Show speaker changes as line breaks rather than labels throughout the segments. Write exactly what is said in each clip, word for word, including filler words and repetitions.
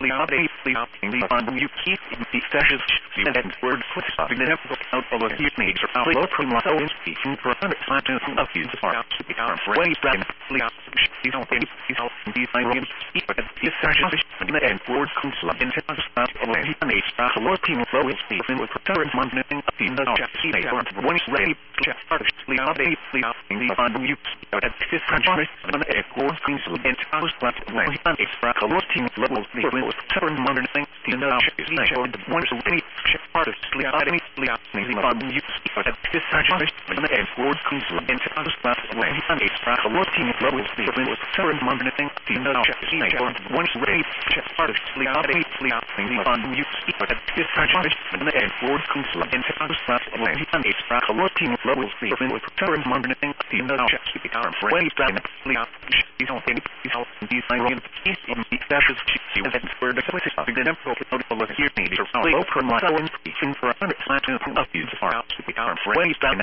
update, the update on you keep in the sessions, the end word for stopping the tempo out of the heat needs or low from low in speaking for under science of you far out to become way brand, the you don't think you help the finding speak at the sessions, and the end word comes up in terms of away and a staff low team low in speaking with return monthly in the chat see they are one is ready to chat the update, the update on you at this country and the end word comes up in terms of away and a staff low team levels the will turn modern things to know is showed the ones who any part of sleep out any sleep maybe on you but at this time and the end word comes in terms of away and a staff low team levels the will turn modern things to know is showed the ones who any part of sleep out any sleep maybe on you but at this time and the end word comes in terms of away and a staff low team levels the will turn modern things to know is become way down sleep you don't think you help these in the sessions you where the place of the temple of the here needs are low from my own speaking for under science of you far out to become way down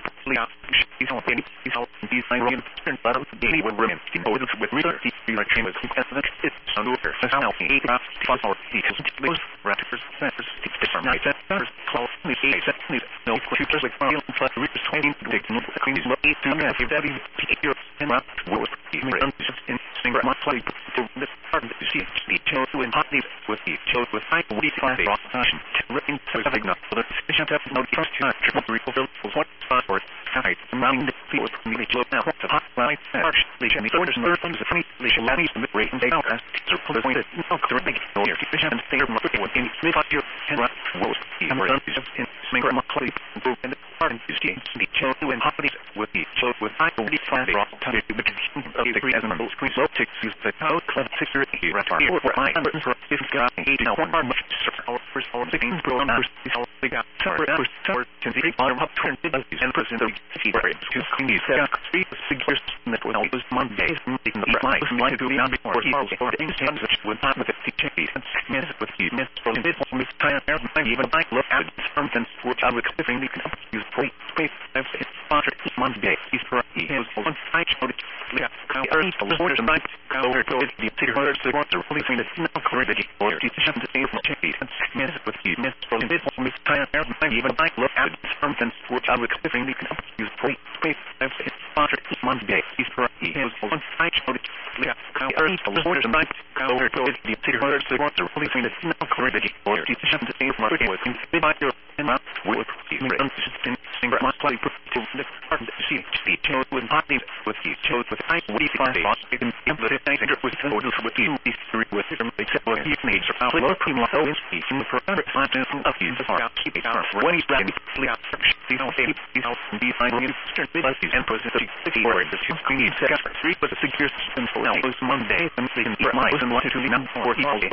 you don't think you help these in the bottom of the day when we're in with research you are chambers it's under how eight five or those rappers centers different night centers close the eight centers no computers like file plus research twenty taking the queen's low eight to have that your and up with the in single month play to this part of the sea the chose with hot leaves with the chose with high we find a fashion written to the signal for the sufficient have no trust to triple refill for what passport height around the field from the job now to hot light arch the shiny orders and earth the free the shiny the rate and they out as to put the point no to make no efficient and stay more with in the five year and right was the emergence in single month play and the part of the sea the chose with hot leaves with the chose with high we find a time to the degree as a number screen so six use the code club six or eight retard or I am written for this guy eight now one much our first our sixteen pro numbers is all we got server first server to the bottom up turn to the and present the city area to screen these three figures that will use Mondays making the life line to be on before he was for things hands which would not with the teachers and minutes with the minutes for this one with time even I look at something which I would expecting the use great space as sponsor Monday is for he has one side showed yeah how early the orders and night over to the city orders to want to release the no correct or teachers to say from change and minutes with the minutes for this one with time even I look at something which I would expecting the use great space as sponsor Monday is for he has one side showed yeah how early the orders and night over to the city orders to want to release the no correct or teachers to say from change with by your and not with the single month play to the part of the sea the chose with hot leaves with the chose with high we find a lot in the things with the orders with the history with them except what he needs are low primo so in speaking for under science of you far out keep it out when he's ready to out you don't say you know be finding in certain places and present the city or the screen set three with the secure system for those Monday and saying my was in wanted to be number four